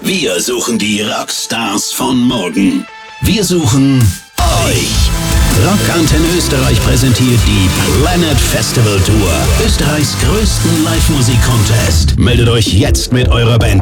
Wir suchen die Rockstars von morgen. Wir suchen euch. Rock Antenne Österreich präsentiert die Planet Festival Tour. Österreichs größten Live-Musik-Contest. Meldet euch jetzt mit eurer Band